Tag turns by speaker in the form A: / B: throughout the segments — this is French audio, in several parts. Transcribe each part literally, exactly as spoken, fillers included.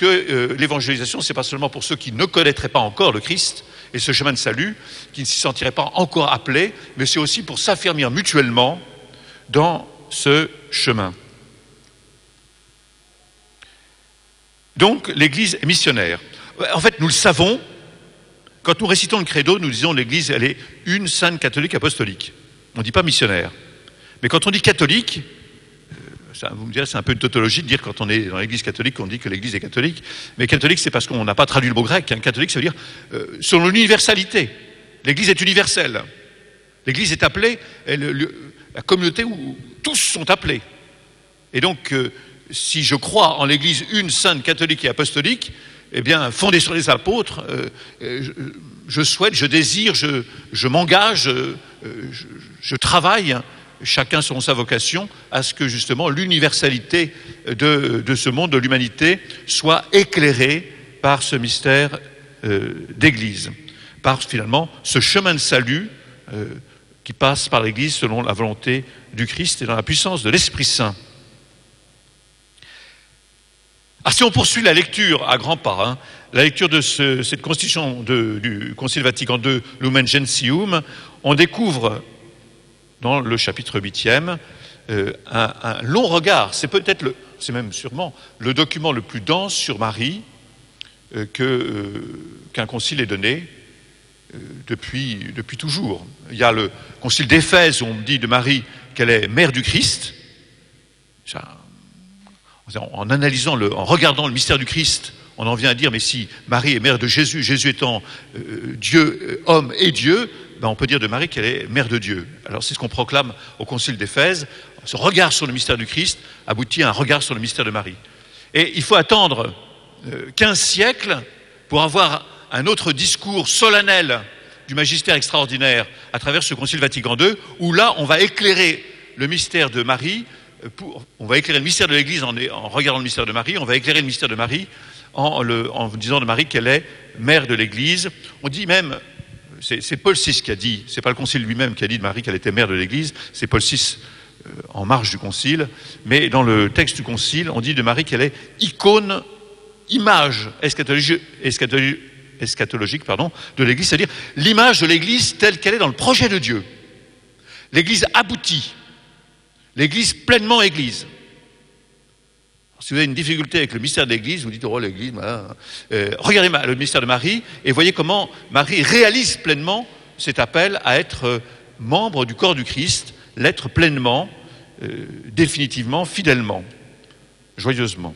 A: puisque euh, l'évangélisation, c'est pas seulement pour ceux qui ne connaîtraient pas encore le Christ et ce chemin de salut, qui ne s'y sentiraient pas encore appelés, mais c'est aussi pour s'affermir mutuellement dans ce chemin. Donc, l'Église est missionnaire. En fait, nous le savons, quand nous récitons le credo, nous disons l'Église, elle est une, sainte, catholique, apostolique. On ne dit pas missionnaire. Mais quand on dit catholique, ça, vous me direz, c'est un peu une tautologie de dire quand on est dans l'Église catholique, on dit que l'Église est catholique. Mais catholique, c'est parce qu'on n'a pas traduit le mot grec. Hein. Catholique, ça veut dire euh, selon l'universalité. L'Église est universelle. L'Église est appelée, elle, la communauté où tous sont appelés. Et donc, euh, si je crois en l'Église une, sainte, catholique et apostolique, eh bien, fondée sur les apôtres, euh, je, je souhaite, je désire, je, je m'engage, euh, je, je travaille, chacun selon sa vocation, à ce que justement l'universalité de, de ce monde, de l'humanité, soit éclairée par ce mystère euh, d'Église, par finalement ce chemin de salut euh, qui passe par l'Église selon la volonté du Christ et dans la puissance de l'Esprit Saint. Alors si on poursuit la lecture à grands pas, hein, la lecture de ce, cette constitution de, du Concile Vatican deux, Lumen Gentium, on découvre dans le chapitre huitième euh, un, un long regard, c'est peut-être, le, c'est même sûrement le document le plus dense sur Marie euh, que, euh, qu'un concile ait donné euh, depuis, depuis toujours. Il y a le concile d'Éphèse où on dit de Marie qu'elle est mère du Christ. Ça, En analysant, le, en regardant le mystère du Christ, on en vient à dire, mais si Marie est mère de Jésus, Jésus étant euh, Dieu, euh, homme et Dieu, ben on peut dire de Marie qu'elle est mère de Dieu. Alors c'est ce qu'on proclame au Concile d'Éphèse. Ce regard sur le mystère du Christ aboutit à un regard sur le mystère de Marie. Et il faut attendre euh, quinze siècles pour avoir un autre discours solennel du magistère extraordinaire à travers ce Concile Vatican deux, où là on va éclairer le mystère de Marie. Pour, on va éclairer le mystère de l'Église en, en regardant le mystère de Marie, on va éclairer le mystère de Marie en, le, en disant de Marie qu'elle est mère de l'Église. On dit même, c'est, c'est Paul six qui a dit, c'est pas le Concile lui-même qui a dit de Marie qu'elle était mère de l'Église, c'est Paul six euh, en marge du Concile, mais dans le texte du Concile, on dit de Marie qu'elle est icône, image eschatologique, eschatologique, eschatologique pardon, de l'Église, c'est-à-dire l'image de l'Église telle qu'elle est dans le projet de Dieu. L'Église aboutie. L'Église pleinement Église. Alors, si vous avez une difficulté avec le mystère de l'Église, vous dites, oh l'Église, voilà. euh, regardez le mystère de Marie et voyez comment Marie réalise pleinement cet appel à être euh, membre du corps du Christ, l'être pleinement, euh, définitivement, fidèlement, joyeusement.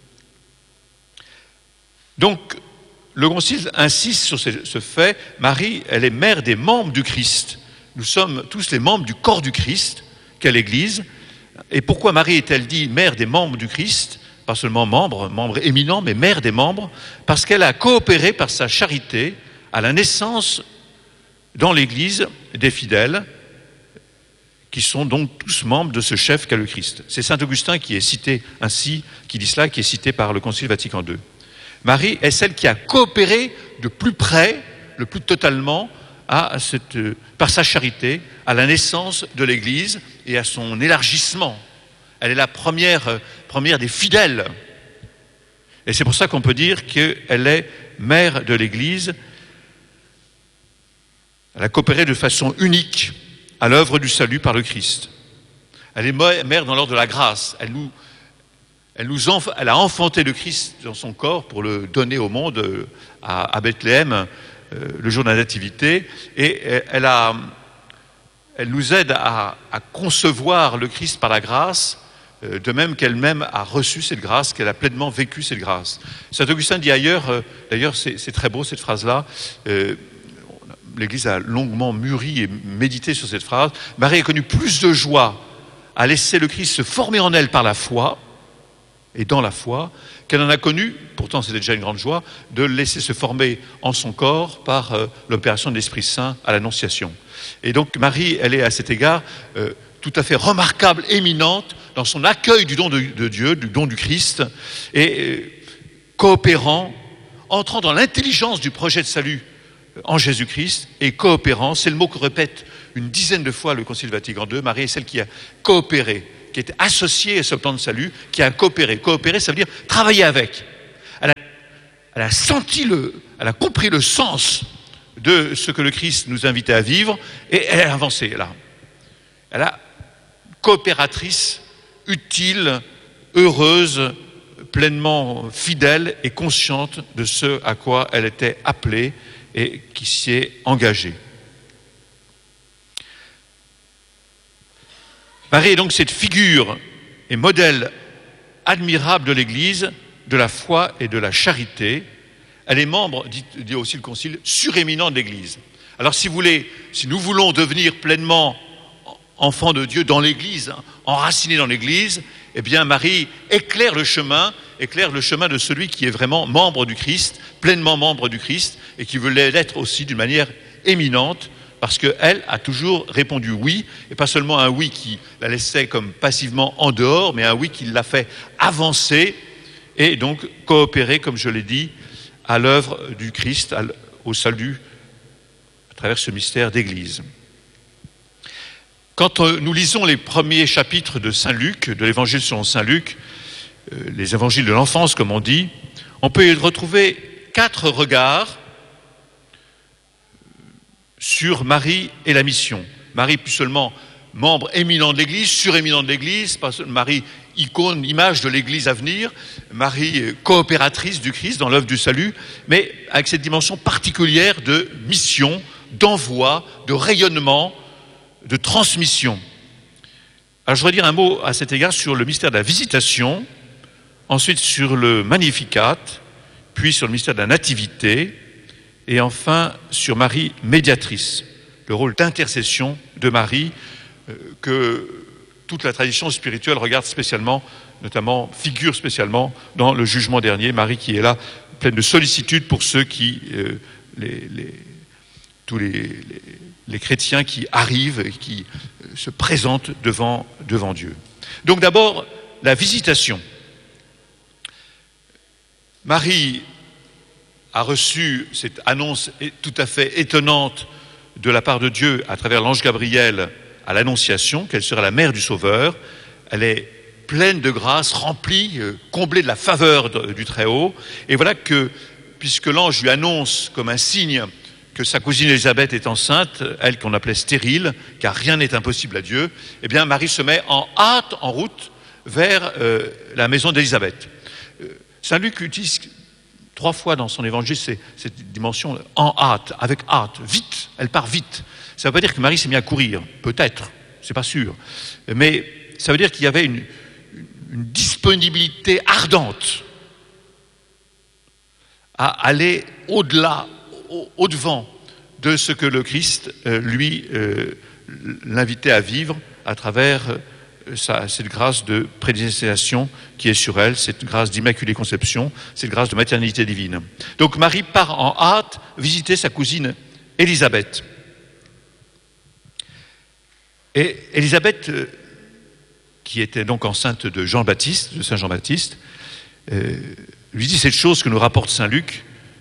A: Donc, le Concile insiste sur ce, ce fait, Marie, elle est mère des membres du Christ. Nous sommes tous les membres du corps du Christ, qu'est l'Église. Et pourquoi Marie est-elle dit mère des membres du Christ? Pas seulement membre, membre éminent, mais mère des membres, parce qu'elle a coopéré par sa charité à la naissance dans l'Église des fidèles, qui sont donc tous membres de ce chef qu'est le Christ. C'est saint Augustin qui est cité ainsi, qui dit cela, qui est cité par le Concile Vatican deux. Marie est celle qui a coopéré de plus près, le plus totalement, à cette, par sa charité, à la naissance de l'Église et à son élargissement. Elle est la première, première des fidèles. Et c'est pour ça qu'on peut dire qu'elle est mère de l'Église. Elle a coopéré de façon unique à l'œuvre du salut par le Christ. Elle est mère dans l'ordre de la grâce. Elle, nous, elle, nous enf- elle a enfanté le Christ dans son corps pour le donner au monde à, à Bethléem, Euh, le jour de la nativité, et elle, a, elle nous aide à, à concevoir le Christ par la grâce, euh, de même qu'elle-même a reçu cette grâce, qu'elle a pleinement vécu cette grâce. Saint Augustin dit ailleurs, euh, d'ailleurs c'est, c'est très beau cette phrase-là, euh, l'Église a longuement mûri et médité sur cette phrase, Marie a connu plus de joie à laisser le Christ se former en elle par la foi, et dans la foi, qu'elle en a connu, pourtant c'était déjà une grande joie, de le laisser se former en son corps par euh, l'opération de l'Esprit Saint à l'Annonciation. Et donc Marie, elle est à cet égard euh, tout à fait remarquable, éminente, dans son accueil du don de, de Dieu, du don du Christ, et euh, coopérant, entrant dans l'intelligence du projet de salut en Jésus-Christ, et coopérant, c'est le mot que répète une dizaine de fois le Concile Vatican deux, Marie est celle qui a coopéré, qui était associée à ce plan de salut, qui a coopéré. Coopérer, ça veut dire travailler avec. Elle a elle a senti le, elle a compris le sens de ce que le Christ nous invitait à vivre, et elle a avancé là. Elle a coopératrice, utile, heureuse, pleinement fidèle et consciente de ce à quoi elle était appelée et qui s'y est engagée. Marie est donc cette figure et modèle admirable de l'Église, de la foi et de la charité. Elle est membre, dit, dit aussi le Concile, suréminent de l'Église. Alors si vous voulez, si nous voulons devenir pleinement enfants de Dieu dans l'Église, enracinés dans l'Église, eh bien Marie éclaire le chemin, éclaire le chemin de celui qui est vraiment membre du Christ, pleinement membre du Christ, et qui veut l'être aussi d'une manière éminente, parce qu'elle a toujours répondu oui, et pas seulement un oui qui la laissait comme passivement en dehors, mais un oui qui l'a fait avancer, et donc coopérer, comme je l'ai dit, à l'œuvre du Christ, au salut, à travers ce mystère d'Église. Quand nous lisons les premiers chapitres de Saint Luc, de l'évangile selon Saint Luc, les évangiles de l'enfance, comme on dit, on peut y retrouver quatre regards sur Marie et la mission. Marie, plus seulement membre éminent de l'Église, suréminent de l'Église, Marie, icône, image de l'Église à venir, Marie, coopératrice du Christ dans l'œuvre du salut, mais avec cette dimension particulière de mission, d'envoi, de rayonnement, de transmission. Alors je voudrais dire un mot à cet égard sur le mystère de la visitation, ensuite sur le Magnificat, puis sur le mystère de la Nativité, et enfin sur Marie médiatrice, le rôle d'intercession de Marie euh, que toute la tradition spirituelle regarde spécialement, notamment, figure spécialement dans le jugement dernier, Marie qui est là, pleine de sollicitude pour ceux qui, euh, les, les, tous les, les, les chrétiens qui arrivent et qui euh, se présentent devant, devant Dieu. Donc d'abord, la visitation. Marie a reçu cette annonce tout à fait étonnante de la part de Dieu à travers l'ange Gabriel à l'Annonciation, qu'elle sera la mère du Sauveur. Elle est pleine de grâce, remplie, comblée de la faveur du Très-Haut. Et voilà que, puisque l'ange lui annonce comme un signe que sa cousine Élisabeth est enceinte, elle qu'on appelait stérile, car rien n'est impossible à Dieu, eh bien Marie se met en hâte, en route, vers euh, la maison d'Élisabeth. Euh, Saint Luc utilise trois fois dans son évangile c'est, cette dimension en hâte, avec hâte, vite, elle part vite. Ça ne veut pas dire que Marie s'est mise à courir, peut-être, c'est pas sûr, mais ça veut dire qu'il y avait une, une disponibilité ardente à aller au-delà, au, au-devant de ce que le Christ, euh, lui, euh, l'invitait à vivre à travers euh, sa, cette grâce de prédestination qui est sur elle, cette grâce d'immaculée conception, cette grâce de maternité divine. Donc Marie part en hâte visiter sa cousine Élisabeth. Et Élisabeth, euh, qui était donc enceinte de Jean-Baptiste, de Saint Jean-Baptiste, euh, lui dit cette chose que nous rapporte Saint Luc.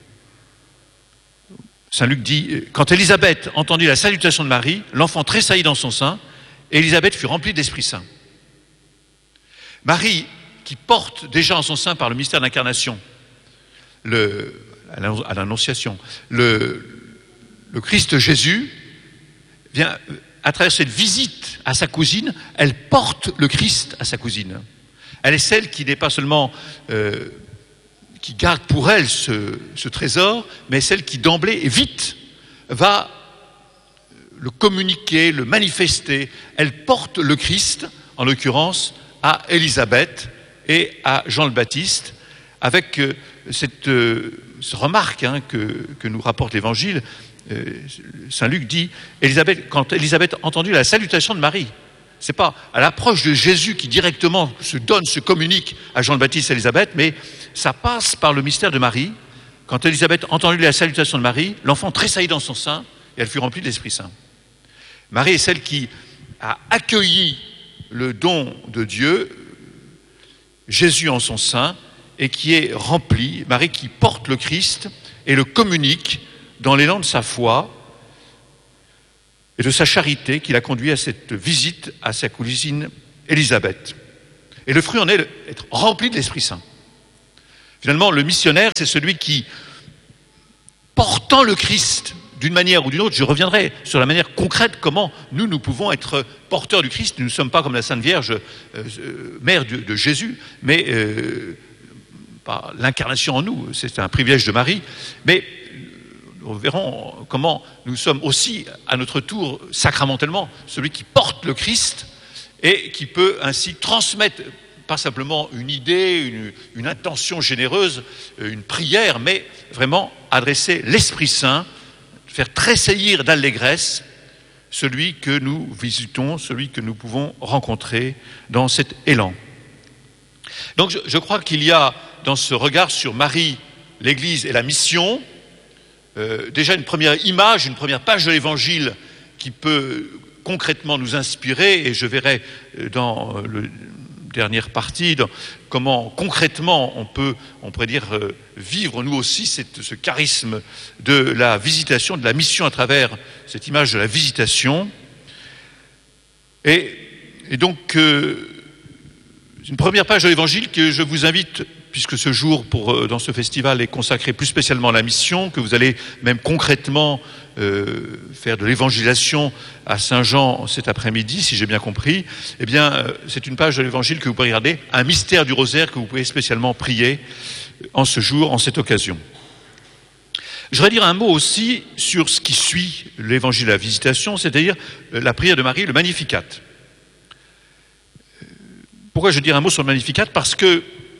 A: Saint Luc dit, quand Élisabeth entendit la salutation de Marie, l'enfant tressaillit dans son sein, et Élisabeth fut remplie de l'Esprit Saint. Marie, qui porte déjà en son sein par le mystère d'incarnation, le, à l'Annonciation, le, le Christ Jésus, vient, à travers cette visite à sa cousine, elle porte le Christ à sa cousine. Elle est celle qui n'est pas seulement... Euh, qui garde pour elle ce, ce trésor, mais celle qui d'emblée et vite va le communiquer, le manifester. Elle porte le Christ, en l'occurrence, à Élisabeth et à Jean le Baptiste, avec euh, cette, euh, cette remarque hein, que, que nous rapporte l'Évangile. Euh, Saint Luc dit, Élisabeth, quand Élisabeth a entendu la salutation de Marie, c'est pas à l'approche de Jésus qui directement se donne, se communique à Jean le Baptiste et Élisabeth, mais ça passe par le mystère de Marie. Quand Élisabeth a entendu la salutation de Marie, l'enfant tressaillit dans son sein et elle fut remplie de l'Esprit Saint. Marie est celle qui a accueilli le don de Dieu, Jésus en son sein, et qui est remplie, Marie qui porte le Christ et le communique dans l'élan de sa foi et de sa charité qui l'a conduit à cette visite à sa cousine Élisabeth. Et le fruit en est d'être rempli de l'Esprit Saint. Finalement, le missionnaire, c'est celui qui, portant le Christ d'une manière ou d'une autre, je reviendrai sur la manière concrète comment nous, nous pouvons être porteurs du Christ. Nous ne sommes pas comme la Sainte Vierge, euh, euh, mère de, de Jésus, mais euh, pas l'incarnation en nous, c'est un privilège de Marie, mais nous verrons comment nous sommes aussi, à notre tour, sacramentellement, celui qui porte le Christ et qui peut ainsi transmettre, pas simplement une idée, une, une intention généreuse, une prière, mais vraiment adresser l'Esprit Saint, faire tressaillir d'allégresse celui que nous visitons, celui que nous pouvons rencontrer dans cet élan. Donc je, je crois qu'il y a dans ce regard sur Marie, l'Église et la mission, euh, déjà une première image, une première page de l'Évangile qui peut concrètement nous inspirer, et je verrai dans le dernière partie, dans comment concrètement on peut, on pourrait dire, euh, vivre nous aussi cette, ce charisme de la visitation, de la mission à travers cette image de la visitation. Et, et donc, euh, une première page de l'Évangile que je vous invite, puisque ce jour pour, euh, dans ce festival est consacré plus spécialement à la mission, que vous allez même concrètement euh, faire de l'évangélisation à Saint-Jean cet après-midi, si j'ai bien compris, eh bien, euh, c'est une page de l'Évangile que vous pouvez regarder, un mystère du rosaire que vous pouvez spécialement prier en ce jour, en cette occasion. Je voudrais dire un mot aussi sur ce qui suit l'Évangile de la visitation, c'est-à-dire la prière de Marie, le Magnificat. Pourquoi je veux dire un mot sur le Magnificat ? Parce que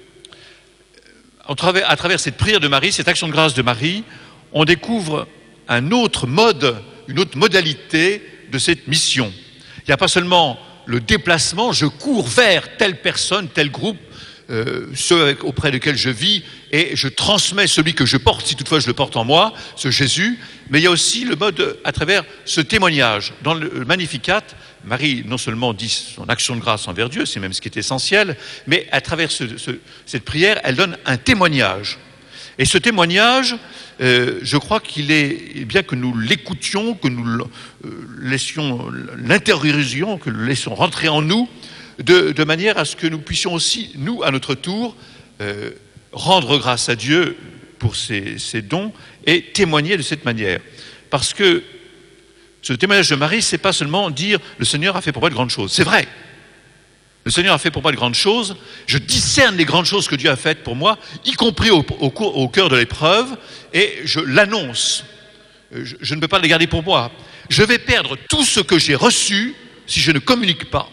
A: à travers, à travers cette prière de Marie, cette action de grâce de Marie, on découvre un autre mode, une autre modalité de cette mission. Il n'y a pas seulement le déplacement, je cours vers telle personne, tel groupe, euh, ceux avec, auprès desquels je vis, et je transmets celui que je porte, si toutefois je le porte en moi, ce Jésus, mais il y a aussi le mode à travers ce témoignage. Dans le Magnificat, Marie non seulement dit son action de grâce envers Dieu, c'est même ce qui est essentiel, mais à travers ce, ce, cette prière, elle donne un témoignage. Et ce témoignage, euh, je crois qu'il est bien que nous l'écoutions, que nous euh, laissions, l'intériorisions, que nous le laissions rentrer en nous, de, de manière à ce que nous puissions aussi, nous, à notre tour, euh, rendre grâce à Dieu pour ses, ses dons et témoigner de cette manière. Parce que ce témoignage de Marie, c'est pas seulement dire « le Seigneur a fait pour moi de grandes choses ». C'est vrai. Le Seigneur a fait pour moi de grandes choses. Je discerne les grandes choses que Dieu a faites pour moi, y compris au, au, au cœur de l'épreuve, et je l'annonce. Je, je ne peux pas les garder pour moi. Je vais perdre tout ce que j'ai reçu si je ne communique pas.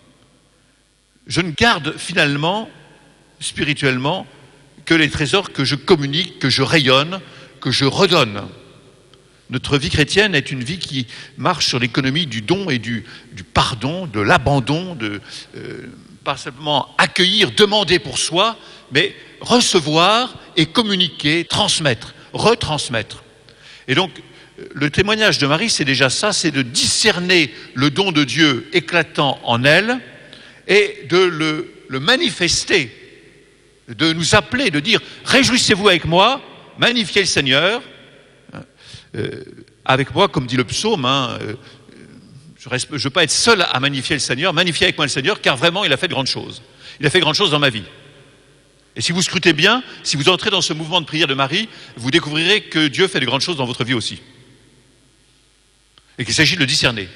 A: Je ne garde finalement, spirituellement, que les trésors que je communique, que je rayonne, que je redonne. Notre vie chrétienne est une vie qui marche sur l'économie du don et du, du pardon, de l'abandon, de euh, pas simplement accueillir, demander pour soi, mais recevoir et communiquer, transmettre, retransmettre. Et donc, le témoignage de Marie, c'est déjà ça, c'est de discerner le don de Dieu éclatant en elle et de le, le manifester, de nous appeler, de dire « Réjouissez-vous avec moi, magnifiez le Seigneur ». Euh, avec moi, comme dit le psaume, hein, euh, je ne veux pas être seul à magnifier le Seigneur, magnifiez avec moi le Seigneur, car vraiment il a fait de grandes choses. Il a fait de grandes choses dans ma vie. Et si vous scrutez bien, si vous entrez dans ce mouvement de prière de Marie, vous découvrirez que Dieu fait de grandes choses dans votre vie aussi. Et qu'il s'agit de le discerner.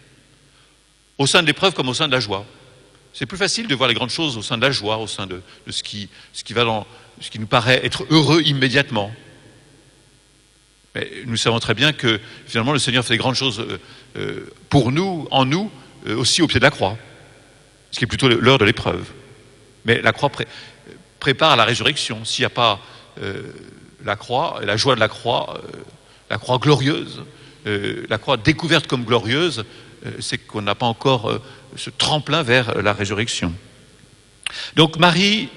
A: Au sein de l'épreuve comme au sein de la joie. C'est plus facile de voir les grandes choses au sein de la joie, au sein de, de ce, qui, ce, qui va dans, ce qui nous paraît être heureux immédiatement. Mais nous savons très bien que finalement le Seigneur fait des grandes choses euh, pour nous, en nous, euh, aussi au pied de la croix, ce qui est plutôt l'heure de l'épreuve. Mais la croix pré prépare à la résurrection. S'il n'y a pas euh, la croix, la joie de la croix, euh, la croix glorieuse, euh, la croix découverte comme glorieuse, euh, c'est qu'on n'a pas encore euh, ce tremplin vers la résurrection. Donc Marie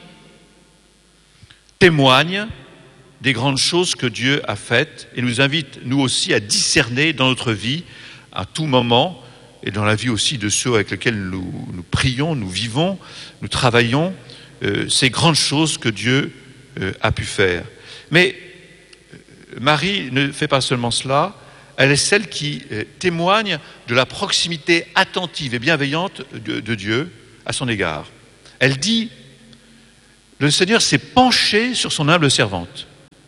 A: témoigne des grandes choses que Dieu a faites et nous invite, nous aussi, à discerner dans notre vie, à tout moment, et dans la vie aussi de ceux avec lesquels nous, nous prions, nous vivons, nous travaillons, euh, ces grandes choses que Dieu euh, a pu faire. Mais euh, Marie ne fait pas seulement cela, elle est celle qui euh, témoigne de la proximité attentive et bienveillante de, de Dieu à son égard. Elle dit Le Seigneur s'est penché sur son humble servante.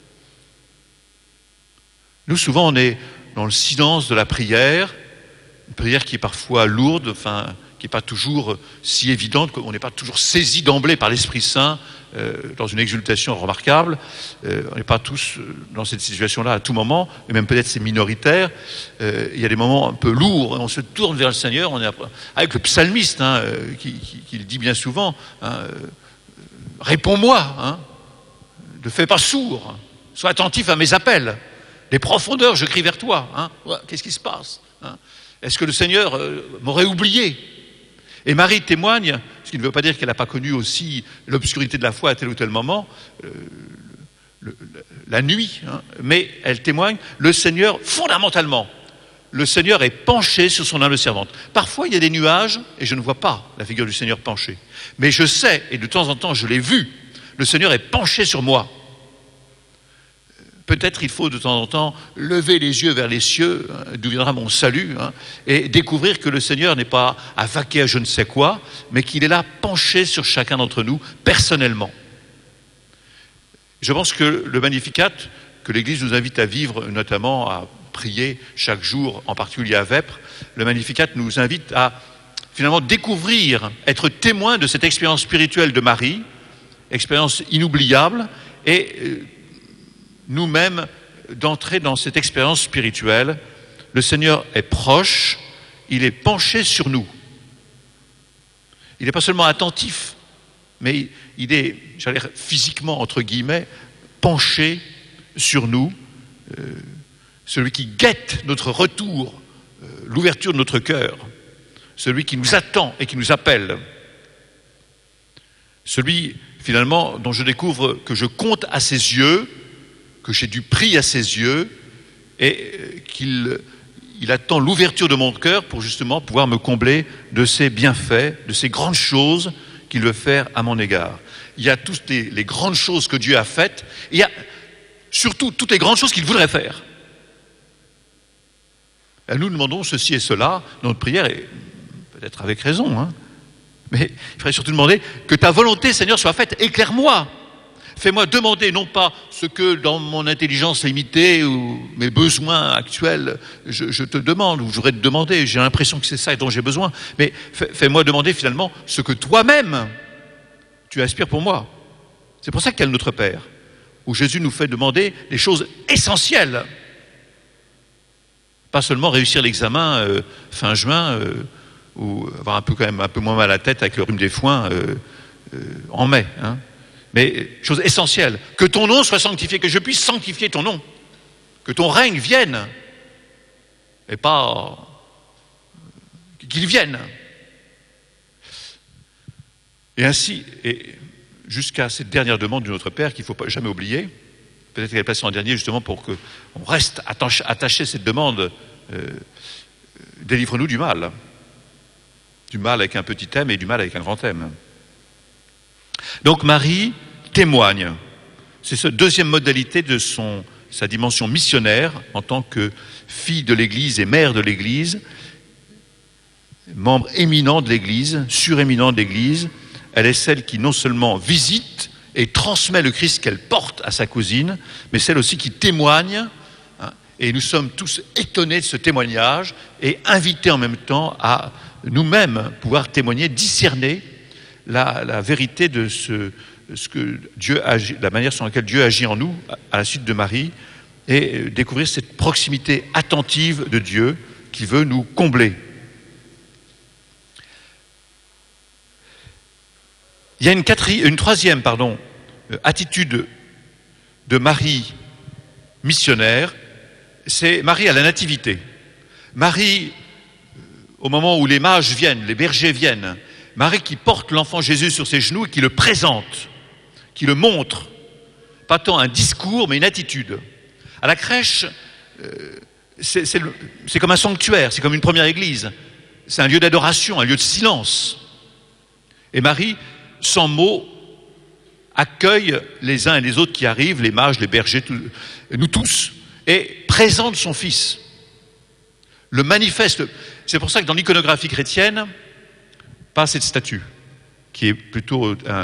A: Nous, souvent, on est dans le silence de la prière, une prière qui est parfois lourde, enfin, qui n'est pas toujours si évidente, qu'on n'est pas toujours saisi d'emblée par l'Esprit Saint, euh, dans une exultation remarquable. Euh, on n'est pas tous dans cette situation-là à tout moment, et même peut-être c'est minoritaire. Euh, il y a des moments un peu lourds, on se tourne vers le Seigneur, on est avec le psalmiste, hein, qui, qui, qui le dit bien souvent, hein, euh, réponds-moi, hein, ne fais pas sourd, sois attentif à mes appels. Des profondeurs, je crie vers toi. Hein. Qu'est-ce qui se passe, hein? Est-ce que le Seigneur euh, m'aurait oublié? Et Marie témoigne, ce qui ne veut pas dire qu'elle n'a pas connu aussi l'obscurité de la foi à tel ou tel moment, euh, le, le, la nuit, hein, mais elle témoigne, le Seigneur, fondamentalement, le Seigneur est penché sur son humble servante. Parfois, il y a des nuages, et je ne vois pas la figure du Seigneur penché. Mais je sais, et de temps en temps, je l'ai vu, le Seigneur est penché sur moi. Peut-être il faut de temps en temps lever les yeux vers les cieux, hein, d'où viendra mon salut, hein, et découvrir que le Seigneur n'est pas à vaquer à je ne sais quoi, mais qu'il est là penché sur chacun d'entre nous, personnellement. Je pense que le Magnificat, que l'Église nous invite à vivre, notamment à prier chaque jour, en particulier à Vêpres, le Magnificat nous invite à finalement découvrir, être témoin de cette expérience spirituelle de Marie, expérience inoubliable, et euh, nous-mêmes d'entrer dans cette expérience spirituelle. Le Seigneur est proche, il est penché sur nous. Il n'est pas seulement attentif, mais il est, j'allais dire physiquement, entre guillemets, penché sur nous, euh, celui qui guette notre retour, euh, l'ouverture de notre cœur, celui qui nous attend et qui nous appelle, celui, finalement, dont je découvre que je compte à ses yeux, que j'ai du prix à ses yeux, et qu'il il attend l'ouverture de mon cœur pour justement pouvoir me combler de ses bienfaits, de ces grandes choses qu'il veut faire à mon égard. Il y a toutes les, les grandes choses que Dieu a faites, et il y a surtout toutes les grandes choses qu'il voudrait faire. Et nous demandons ceci et cela dans notre prière, et peut-être avec raison, hein, mais il faudrait surtout demander que ta volonté, Seigneur, soit faite. Éclaire-moi. Fais-moi demander, non pas ce que dans mon intelligence limitée ou mes besoins actuels, je, je te demande, ou j'aurais te demander, j'ai l'impression que c'est ça dont j'ai besoin, mais fais-moi demander finalement ce que toi-même, tu aspires pour moi. C'est pour ça qu'il y a le Notre Père, où Jésus nous fait demander des choses essentielles. Pas seulement réussir l'examen euh, fin juin, euh, ou avoir un peu, quand même, un peu moins mal à la tête avec le rhume des foins euh, euh, en mai, hein. Mais chose essentielle, que ton nom soit sanctifié, que je puisse sanctifier ton nom, que ton règne vienne, et pas qu'il vienne. Et ainsi, et jusqu'à cette dernière demande de notre Père qu'il ne faut pas jamais oublier, peut-être qu'elle est placée en dernier justement pour qu'on reste attaché à cette demande, euh, délivre-nous du mal, du mal avec un petit M et du mal avec un grand M. Donc Marie témoigne. C'est cette deuxième modalité de son, sa dimension missionnaire en tant que fille de l'Église et mère de l'Église, membre éminent de l'Église, suréminent de l'Église. Elle est celle qui non seulement visite et transmet le Christ qu'elle porte à sa cousine, mais celle aussi qui témoigne. Hein, et nous sommes tous étonnés de ce témoignage et invités en même temps à nous-mêmes pouvoir témoigner, discerner La, la vérité de ce, ce que Dieu agit, la manière sur laquelle Dieu agit en nous à la suite de Marie, et découvrir cette proximité attentive de Dieu qui veut nous combler. Il y a une, quatrième, une troisième pardon, attitude de Marie missionnaire, c'est Marie à la nativité. Marie, au moment où les mages viennent, les bergers viennent, Marie qui porte l'enfant Jésus sur ses genoux et qui le présente, qui le montre. Pas tant un discours, mais une attitude. À la crèche, euh, c'est, c'est, le, c'est comme un sanctuaire, c'est comme une première église. C'est un lieu d'adoration, un lieu de silence. Et Marie, sans mots, accueille les uns et les autres qui arrivent, les mages, les bergers, tout, nous tous, et présente son fils. Le manifeste. C'est pour ça que dans l'iconographie chrétienne, pas cette statue, qui est plutôt un,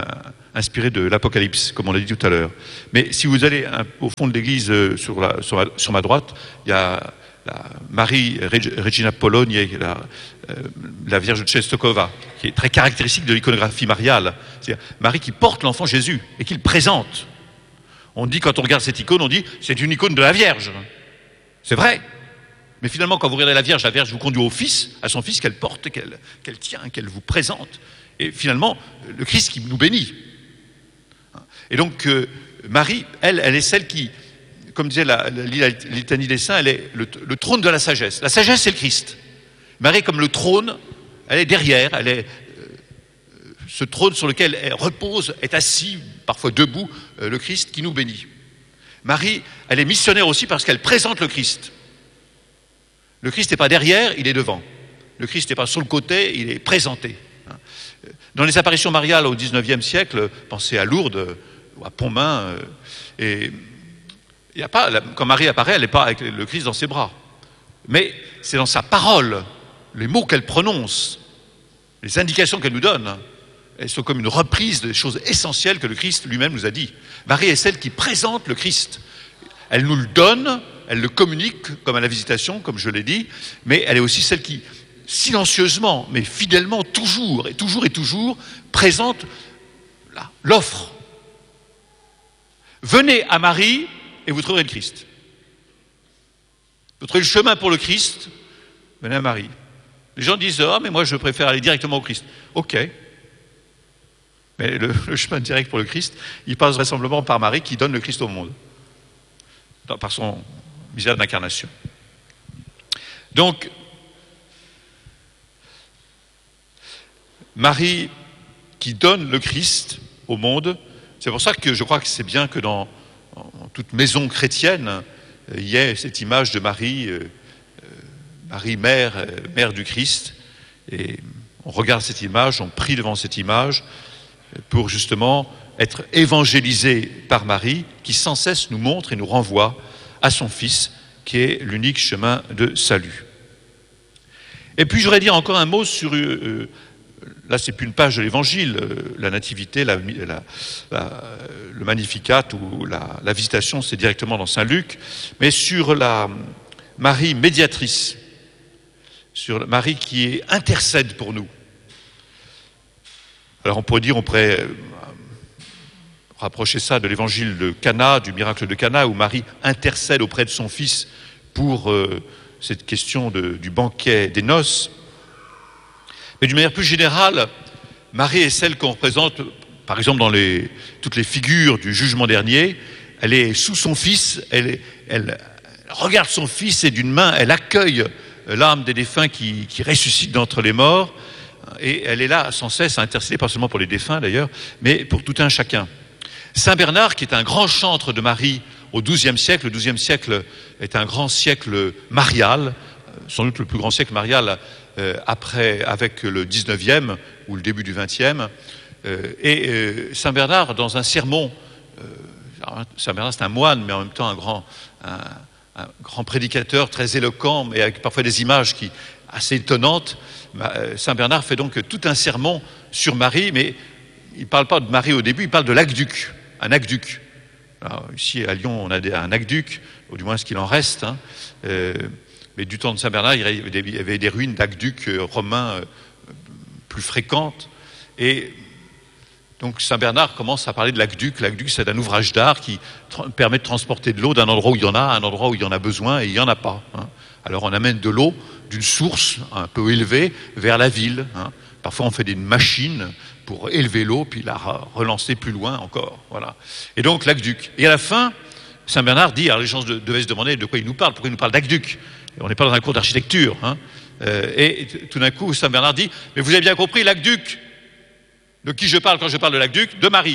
A: inspiré de l'Apocalypse, comme on l'a dit tout à l'heure. Mais si vous allez un, au fond de l'église, euh, sur, la, sur, la, sur ma droite, il y a la Marie Regina Pologne, la, euh, la Vierge de Częstochowa, qui est très caractéristique de l'iconographie mariale. C'est-à-dire Marie qui porte l'enfant Jésus et qui le présente. On dit, quand on regarde cette icône, on dit c'est une icône de la Vierge. C'est vrai. Mais finalement, quand vous regardez la Vierge, la Vierge vous conduit au Fils, à son Fils qu'elle porte, qu'elle, qu'elle tient, qu'elle vous présente. Et finalement, le Christ qui nous bénit. Et donc, euh, Marie, elle, elle est celle qui, comme disait la, la, la litanie des saints, elle est le, le trône de la sagesse. La sagesse, c'est le Christ. Marie, comme le trône, elle est derrière, elle est euh, ce trône sur lequel elle repose, est assis, parfois debout, euh, le Christ qui nous bénit. Marie, elle est missionnaire aussi parce qu'elle présente le Christ. Le Christ n'est pas derrière, il est devant. Le Christ n'est pas sur le côté, il est présenté. Dans les apparitions mariales au dix-neuvième siècle, pensez à Lourdes ou à Pontmain, et il y a pas, quand Marie apparaît, elle n'est pas avec le Christ dans ses bras. Mais c'est dans sa parole, les mots qu'elle prononce, les indications qu'elle nous donne, elles sont comme une reprise des choses essentielles que le Christ lui-même nous a dit. Marie est celle qui présente le Christ. Elle nous le donne, elle le communique comme à la visitation, comme je l'ai dit, mais elle est aussi celle qui, silencieusement, mais fidèlement, toujours et toujours et toujours, présente là, l'offre. Venez à Marie et vous trouverez le Christ. Vous trouvez le chemin pour le Christ, venez à Marie. Les gens disent « Ah, mais moi je préfère aller directement au Christ. » Ok. Mais le, le chemin direct pour le Christ, il passe vraisemblablement par Marie qui donne le Christ au monde, par son mystère d'incarnation. Donc, Marie qui donne le Christ au monde, c'est pour ça que je crois que c'est bien que dans, dans toute maison chrétienne, il y ait cette image de Marie, euh, Marie mère, euh, mère du Christ, et on regarde cette image, on prie devant cette image, pour justement être évangélisé par Marie, qui sans cesse nous montre et nous renvoie à son Fils, qui est l'unique chemin de salut. Et puis, je voudrais dire encore un mot sur... Euh, là, c'est plus une page de l'Évangile, euh, la Nativité, la, la, la, le Magnificat ou la, la Visitation, c'est directement dans Saint Luc, mais sur la Marie médiatrice, sur la Marie qui intercède pour nous. Alors, on pourrait dire, on pourrait... Euh, rapprocher ça de l'évangile de Cana, du miracle de Cana, où Marie intercède auprès de son fils pour euh, cette question de, du banquet des noces. Mais d'une manière plus générale, Marie est celle qu'on représente, par exemple, dans les, toutes les figures du jugement dernier. Elle est sous son fils, elle, est, elle regarde son fils et d'une main, elle accueille l'âme des défunts qui, qui ressuscite d'entre les morts. Et elle est là sans cesse à intercéder, pas seulement pour les défunts d'ailleurs, mais pour tout un chacun. Saint Bernard, qui est un grand chantre de Marie au douzième siècle, le douzième siècle est un grand siècle marial, sans doute le plus grand siècle marial euh, après, avec le dix-neuvième ou le début du vingtième. Euh, et euh, Saint Bernard, dans un sermon, euh, Saint Bernard c'est un moine, mais en même temps un grand, un, un grand prédicateur très éloquent, mais avec parfois des images qui, assez étonnantes. Saint Bernard fait donc tout un sermon sur Marie, mais il ne parle pas de Marie au début, il parle de l'aqueduc. Un aqueduc. Alors, ici à Lyon, on a des, un aqueduc, ou du moins ce qu'il en reste. Hein. Euh, mais du temps de Saint Bernard, il y avait des, il y avait des ruines d'aqueducs romains euh, plus fréquentes. Et donc Saint Bernard commence à parler de l'aqueduc. L'aqueduc, c'est un ouvrage d'art qui tra- permet de transporter de l'eau d'un endroit où il y en a à un endroit où il y en a besoin et il n'y en a pas. Hein. Alors on amène de l'eau d'une source un peu élevée vers la ville. Hein. Parfois on fait des machines pour élever l'eau, puis la relancer plus loin encore. Voilà. Et donc l'aqueduc. Et à la fin, Saint Bernard dit, alors les gens devaient se demander de quoi il nous parle, pourquoi il nous parle d'aqueduc. On n'est pas dans un cours d'architecture. Hein. Euh, et tout d'un coup, Saint Bernard dit, mais vous avez bien compris, l'aqueduc. De qui je parle quand je parle de l'aqueduc? De Marie.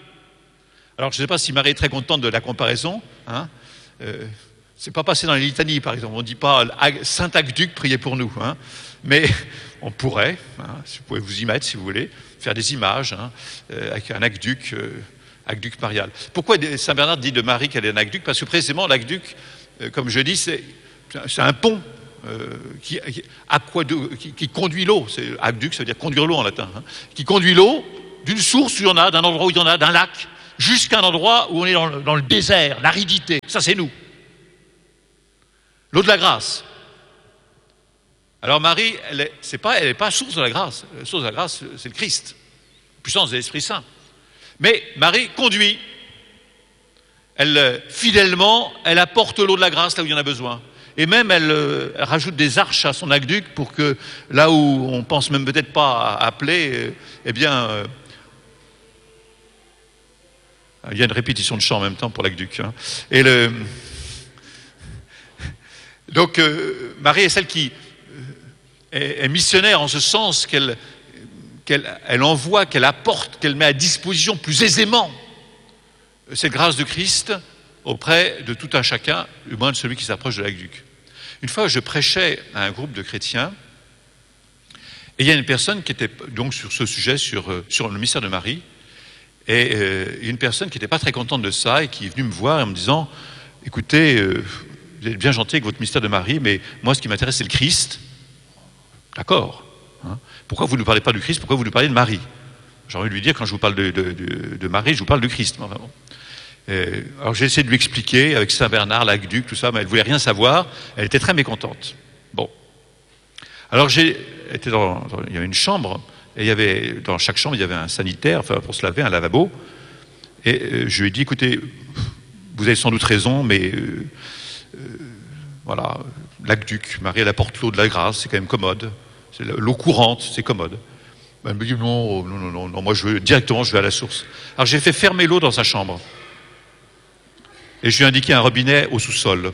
A: Alors je ne sais pas si Marie est très contente de la comparaison. Hein. Euh, c'est pas passé dans les litanies, par exemple. On ne dit pas Saint Aqueduc, priez pour nous. Hein. Mais on pourrait, hein, vous pouvez vous y mettre si vous voulez, faire des images hein, euh, avec un aqueduc, euh, aqueduc marial. Pourquoi Saint Bernard dit de Marie qu'elle est un aqueduc? Parce que précisément l'aqueduc, euh, comme je dis, c'est, c'est un pont euh, qui, qui, aqueduc, qui, qui conduit l'eau. C'est, aqueduc, ça veut dire conduire l'eau en latin. Hein, qui conduit l'eau d'une source où il y en a, d'un endroit où il y en a, d'un lac, jusqu'à un endroit où on est dans le, dans le désert, l'aridité. Ça, c'est nous. L'eau de la grâce. Alors Marie, elle n'est c'est pas, elle est pas source de la grâce. La source de la grâce, c'est le Christ, la puissance de l'Esprit Saint. Mais Marie conduit. Elle, fidèlement, elle apporte l'eau de la grâce là où il y en a besoin. Et même, elle, elle rajoute des arches à son aqueduc pour que, là où on pense même peut-être pas à appeler, euh, eh bien, euh, il y a une répétition de chant en même temps pour l'aqueduc. Hein. Et le, donc, euh, Marie est celle qui est, est missionnaire en ce sens qu'elle, qu'elle elle envoie, qu'elle apporte, qu'elle met à disposition plus aisément cette grâce de Christ auprès de tout un chacun, du moins de celui qui s'approche de l'aqueduc. Une fois, je prêchais à un groupe de chrétiens, et il y a une personne qui était donc sur ce sujet, sur, sur le mystère de Marie, et euh, une personne qui n'était pas très contente de ça, et qui est venue me voir en me disant, écoutez, euh, vous êtes bien gentil avec votre mystère de Marie, mais moi, ce qui m'intéresse, c'est le Christ. D'accord. Hein. Pourquoi vous ne parlez pas du Christ? Pourquoi vous nous parlez de Marie? J'ai envie de lui dire, quand je vous parle de, de, de, de Marie, je vous parle de Christ. Enfin, bon. Euh, alors j'ai essayé de lui expliquer avec Saint Bernard, l'aqueduc, tout ça, mais elle ne voulait rien savoir. Elle était très mécontente. Bon. Alors j'ai été dans, dans, il y avait une chambre, et il y avait, dans chaque chambre, il y avait un sanitaire, enfin, pour se laver, un lavabo. Et euh, je lui ai dit, écoutez, vous avez sans doute raison, mais euh, euh, voilà, l'aqueduc, Marie, elle apporte l'eau de la grâce, c'est quand même commode. C'est l'eau courante, c'est commode. Elle me dit, non, non, non, non, non, moi je veux, directement, je vais à la source. Alors j'ai fait fermer l'eau dans sa chambre. Et je lui ai indiqué un robinet au sous-sol.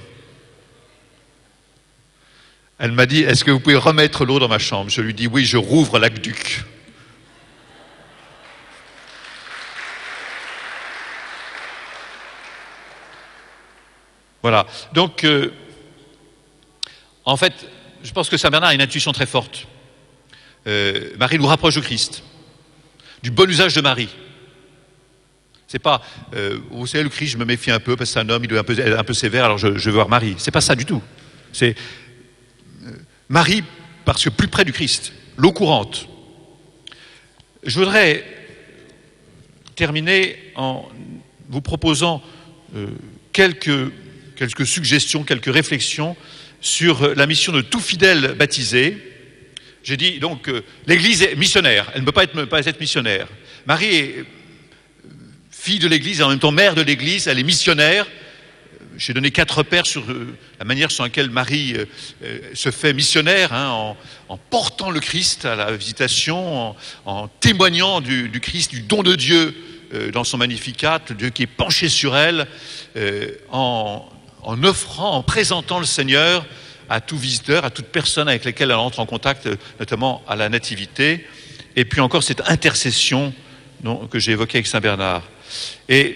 A: Elle m'a dit, est-ce que vous pouvez remettre l'eau dans ma chambre? Je lui dis, oui, je rouvre l'aqueduc. Voilà. Donc, euh, en fait, je pense que Saint Bernard a une intuition très forte. Euh, Marie nous rapproche du Christ, du bon usage de Marie. C'est pas, euh, vous savez, le Christ, je me méfie un peu parce que c'est un homme, il doit être un peu, un peu sévère, alors je, je veux voir Marie. C'est pas ça du tout. C'est euh, Marie parce que plus près du Christ, l'eau courante. Je voudrais terminer en vous proposant euh, quelques, quelques suggestions, quelques réflexions sur la mission de tout fidèle baptisé. J'ai dit donc euh, l'Église est missionnaire, elle ne peut pas être, pas être missionnaire. Marie est fille de l'Église et en même temps mère de l'Église, elle est missionnaire. J'ai donné quatre repères sur euh, la manière sur laquelle Marie euh, euh, se fait missionnaire, hein, en, en portant le Christ à la visitation, en, en témoignant du, du Christ, du don de Dieu euh, dans son Magnificat, le Dieu qui est penché sur elle, euh, en, en offrant, en présentant le Seigneur à tout visiteur, à toute personne avec laquelle elle entre en contact, notamment à la Nativité. Et puis encore cette intercession dont, que j'ai évoquée avec Saint Bernard. Et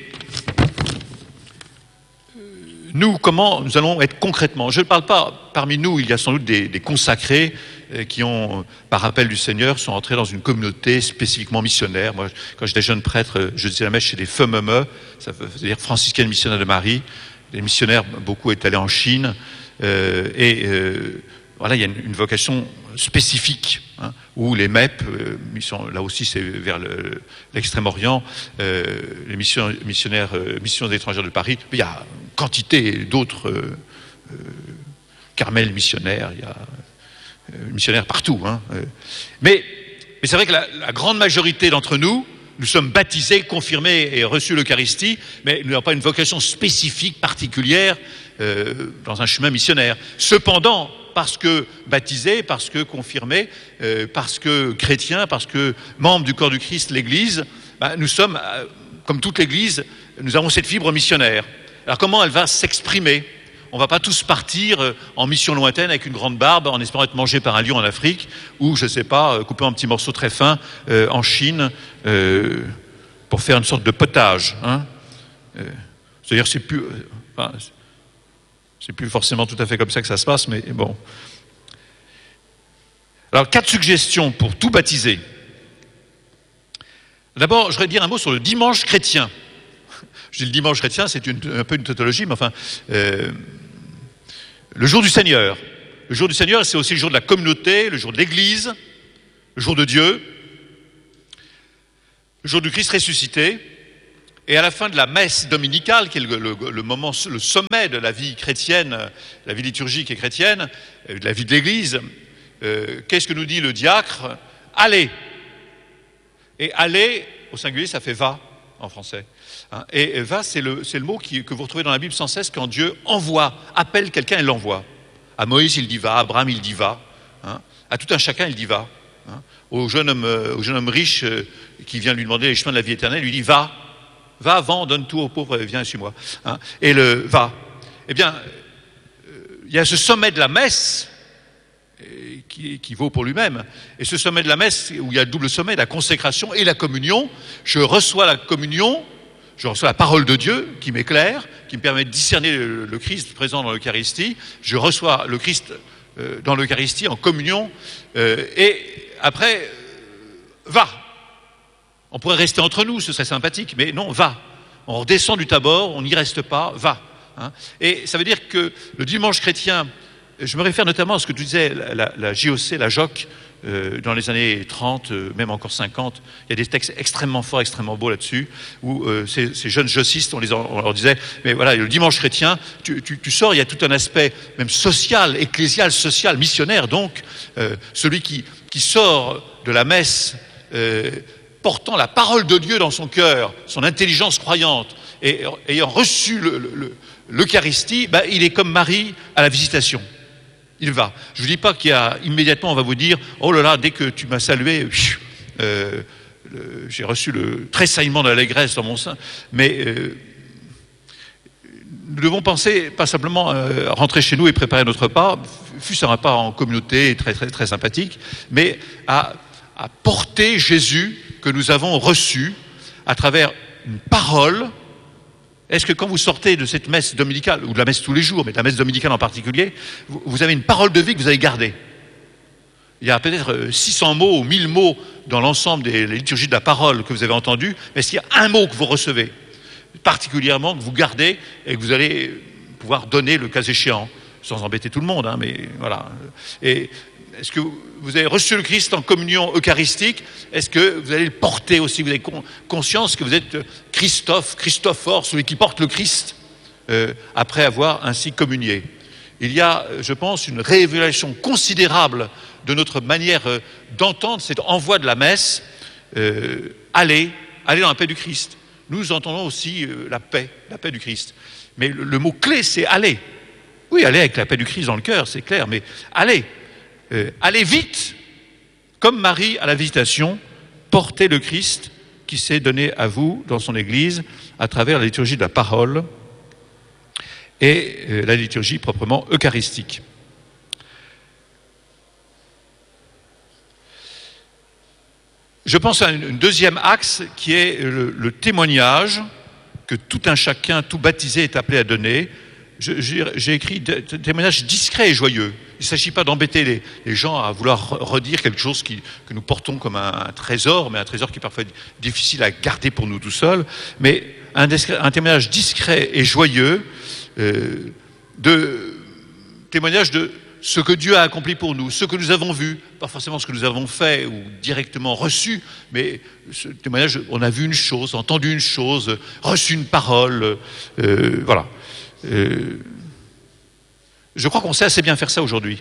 A: nous, comment nous allons être concrètement? Je ne parle pas, parmi nous, il y a sans doute des, des consacrés qui ont, par appel du Seigneur, sont entrés dans une communauté spécifiquement missionnaire. Moi, quand j'étais jeune prêtre, je disais la messe chez les F M M E, ça veut dire franciscaines missionnaires de Marie. Les missionnaires, beaucoup est allés en Chine. Euh, et euh, voilà, il y a une, une vocation spécifique, hein, où les M E P, euh, mission, là aussi c'est vers le, l'extrême-orient, euh, les missions, missionnaires, euh, missions étrangères de Paris, mais il y a une quantité d'autres euh, euh, Carmel missionnaires, il y a euh, missionnaires partout. Hein, euh. mais, mais c'est vrai que la, la grande majorité d'entre nous, nous sommes baptisés, confirmés et reçus l'Eucharistie, mais nous n'avons pas une vocation spécifique, particulière, euh, dans un chemin missionnaire. Cependant, parce que baptisés, parce que confirmés, euh, parce que chrétiens, parce que membres du corps du Christ, l'Église, bah, nous sommes, euh, comme toute l'Église, nous avons cette fibre missionnaire. Alors comment elle va s'exprimer? On ne va pas tous partir euh, en mission lointaine avec une grande barbe en espérant être mangé par un lion en Afrique ou, je ne sais pas, euh, couper un petit morceau très fin euh, en Chine euh, pour faire une sorte de potage. Hein euh, c'est-à-dire c'est plus... Euh, enfin, c'est plus forcément tout à fait comme ça que ça se passe, mais bon. Alors, quatre suggestions pour tout baptiser. D'abord, je voudrais dire un mot sur le dimanche chrétien. Je dis le dimanche chrétien, c'est une, un peu une tautologie, mais enfin, euh, le jour du Seigneur. Le jour du Seigneur, c'est aussi le jour de la communauté, le jour de l'Église, le jour de Dieu. le jour du Christ ressuscité, et à la fin de la messe dominicale, qui est le, le, le moment, le sommet de la vie chrétienne, la vie liturgique et chrétienne, de la vie de l'Église, euh, qu'est-ce que nous dit le diacre? Allez. Et aller, au singulier, ça fait va en français. Hein, et va, c'est le, c'est le mot qui, que vous retrouvez dans la Bible sans cesse quand Dieu envoie, appelle quelqu'un et l'envoie. À Moïse, il dit va, à Abraham, il dit va. Hein, à tout un chacun, il dit va. Hein, au, jeune homme, au jeune homme riche euh, qui vient lui demander les chemins de la vie éternelle, il lui dit va. Va, vends, donne tout aux pauvres, viens et suis-moi. Hein, et le va. Eh bien, euh, il y a ce sommet de la messe et, qui, qui vaut pour lui-même. Et ce sommet de la messe, où il y a le double sommet, la consécration et la communion, je reçois la communion, je reçois la parole de Dieu qui m'éclaire, qui me permet de discerner le, le Christ présent dans l'Eucharistie. Je reçois le Christ euh, dans l'Eucharistie en communion. Euh, et après, euh, va. On pourrait rester entre nous, ce serait sympathique, mais non, va. On redescend du Tabor, on n'y reste pas, va. Hein. Et ça veut dire que le dimanche chrétien, je me réfère notamment à ce que tu disais, la, la, la J O C, la J O C, euh, dans les années trente, euh, même encore cinquante, il y a des textes extrêmement forts, extrêmement beaux là-dessus, où euh, ces, ces jeunes jocistes, on, les, on leur disait, mais voilà, le dimanche chrétien, tu, tu, tu sors, il y a tout un aspect même social, ecclésial, social, missionnaire, donc euh, celui qui, qui sort de la messe, euh, portant la parole de Dieu dans son cœur, son intelligence croyante, et ayant reçu le, le, l'Eucharistie, ben, il est comme Marie à la visitation. Il va. Je ne vous dis pas qu'il y a immédiatement, on va vous dire, oh là là, dès que tu m'as salué, euh, le, j'ai reçu le tressaillement de l'allégresse dans mon sein, mais euh, nous devons penser, pas simplement euh, rentrer chez nous et préparer notre repas, fût-ce un repas en communauté très, très, très sympathique, mais à, à porter Jésus que nous avons reçu à travers une parole. Est-ce que quand vous sortez de cette messe dominicale, ou de la messe tous les jours, mais de la messe dominicale en particulier, vous, vous avez une parole de vie que vous avez gardée? Il y a peut-être six cents mots ou mille mots dans l'ensemble des liturgies de la parole que vous avez entendues, mais est-ce qu'il y a un mot que vous recevez, particulièrement, que vous gardez et que vous allez pouvoir donner le cas échéant, sans embêter tout le monde, hein, mais voilà. Et est-ce que vous avez reçu le Christ en communion eucharistique? Est-ce que vous allez le porter aussi? Vous avez conscience que vous êtes Christophe, Christophore, celui qui porte le Christ, euh, après avoir ainsi communié? Il y a, je pense, une révélation considérable de notre manière euh, d'entendre cet envoi de la messe. Euh, allez, allez dans la paix du Christ. Nous entendons aussi euh, la paix, la paix du Christ. Mais le, le mot clé, c'est aller. Oui, aller avec la paix du Christ dans le cœur, c'est clair, mais allez. Euh, allez vite, comme Marie à la visitation, portez le Christ qui s'est donné à vous dans son Église à travers la liturgie de la parole et euh, la liturgie proprement eucharistique. Je pense à un deuxième axe qui est le, le témoignage que tout un chacun, tout baptisé est appelé à donner. Je, j'ai, j'ai écrit des témoignages discrets et joyeux. Il ne s'agit pas d'embêter les, les gens à vouloir redire quelque chose qui, que nous portons comme un, un trésor, mais un trésor qui est parfois difficile à garder pour nous tout seuls. Mais un, un témoignage discret et joyeux, euh, de témoignage de ce que Dieu a accompli pour nous, ce que nous avons vu, pas forcément ce que nous avons fait ou directement reçu, mais ce témoignage, on a vu une chose, entendu une chose, reçu une parole, euh, voilà. Euh, je crois qu'on sait assez bien faire ça aujourd'hui.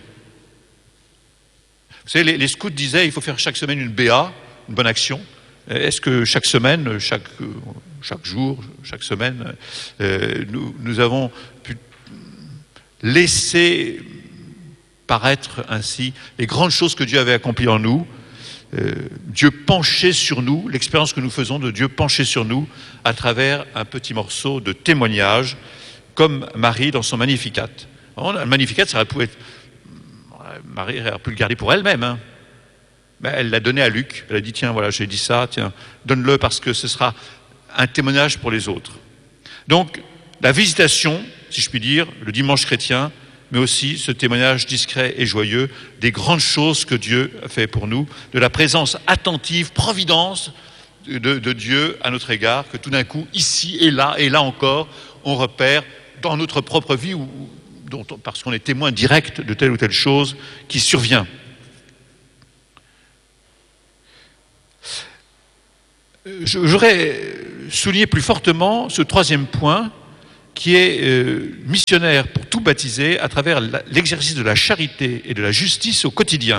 A: Vous savez, les, les scouts disaient il faut faire chaque semaine une B A, une bonne action. Est-ce que chaque semaine, chaque, chaque jour, chaque semaine, euh, nous, nous avons pu laisser paraître ainsi les grandes choses que Dieu avait accomplies en nous, euh, Dieu penché sur nous, l'expérience que nous faisons de Dieu penché sur nous à travers un petit morceau de témoignage, comme Marie dans son Magnificat. Le Magnificat, ça aurait pu être... Marie aurait pu le garder pour elle-même. Hein. Mais elle l'a donné à Luc. Elle a dit, tiens, voilà, j'ai dit ça, tiens, donne-le parce que ce sera un témoignage pour les autres. Donc, la visitation, si je puis dire, le dimanche chrétien, mais aussi ce témoignage discret et joyeux des grandes choses que Dieu a fait pour nous, de la présence attentive, providence de, de Dieu à notre égard, que tout d'un coup, ici et là, et là encore, on repère dans notre propre vie, ou, dont, parce qu'on est témoin direct de telle ou telle chose qui survient. J'aurais souligné plus fortement ce troisième point, qui est euh, missionnaire pour tout baptisé à travers l'exercice de la charité et de la justice au quotidien.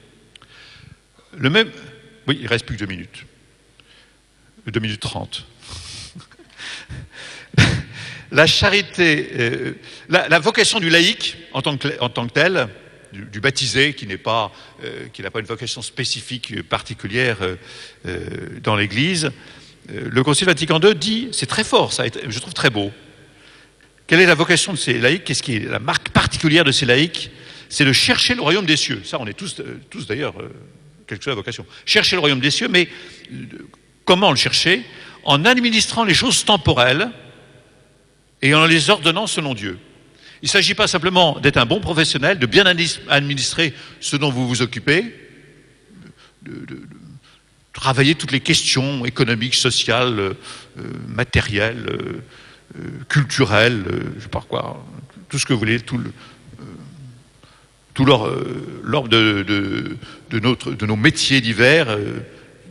A: Le même... Oui, il reste plus que deux minutes. deux minutes trente. La charité, euh, la, la vocation du laïc en tant que, en tant que tel, du, du baptisé, qui n'est pas, euh, qui n'a pas une vocation spécifique particulière euh, euh, dans l'Église, euh, le Concile Vatican deux dit, c'est très fort, ça, je trouve très beau. Quelle est la vocation de ces laïcs? Qu'est-ce qui est la marque particulière de ces laïcs? C'est de chercher le royaume des cieux. Ça, on est tous, euh, tous d'ailleurs, euh, quelle que soit la vocation. Chercher le royaume des cieux, mais euh, comment le chercher? En administrant les choses temporelles et en les ordonnant selon Dieu. Il ne s'agit pas simplement d'être un bon professionnel, de bien administrer ce dont vous vous occupez, de, de, de travailler toutes les questions économiques, sociales, euh, matérielles, euh, euh, culturelles, euh, je ne sais pas quoi, tout ce que vous voulez, tout le, euh, tout l'ordre euh, de, de, de, notre, de nos métiers divers, euh,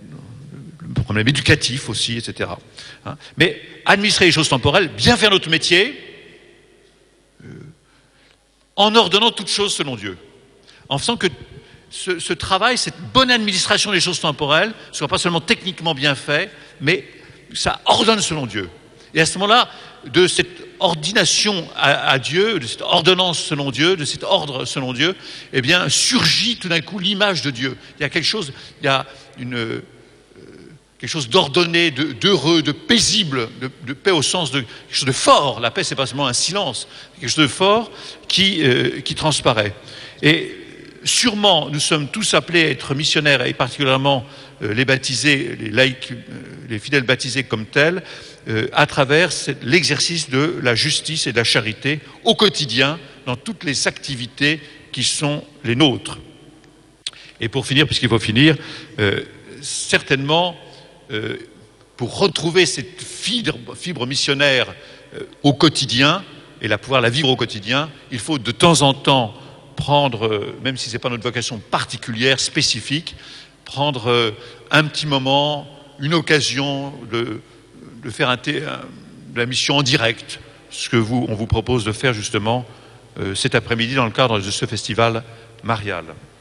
A: le problème éducatif aussi, et cetera. Hein. Mais administrer les choses temporelles, bien faire notre métier, euh, en ordonnant toutes choses selon Dieu. En faisant que ce, ce travail, cette bonne administration des choses temporelles, ne soit pas seulement techniquement bien fait, mais ça ordonne selon Dieu. Et à ce moment-là, de cette ordination à, à Dieu, de cette ordonnance selon Dieu, de cet ordre selon Dieu, eh bien, surgit tout d'un coup l'image de Dieu. Il y a quelque chose, il y a une... quelque chose d'ordonné, d'heureux, de paisible, de, de paix au sens de quelque chose de fort. La paix, c'est pas seulement un silence, quelque chose de fort qui, euh, qui transparaît. Et sûrement, nous sommes tous appelés à être missionnaires, et particulièrement euh, les baptisés, les laïcs, euh, les fidèles baptisés comme tels, euh, à travers l'exercice de la justice et de la charité au quotidien, dans toutes les activités qui sont les nôtres. Et pour finir, puisqu'il faut finir, euh, certainement, Euh, pour retrouver cette fibre, fibre missionnaire euh, au quotidien et la pouvoir la vivre au quotidien, il faut de temps en temps prendre, euh, même si ce n'est pas notre vocation particulière, spécifique, prendre euh, un petit moment, une occasion de, de faire un thé, un, de la mission en direct, ce que vous, on vous propose de faire justement euh, cet après-midi dans le cadre de ce festival marial.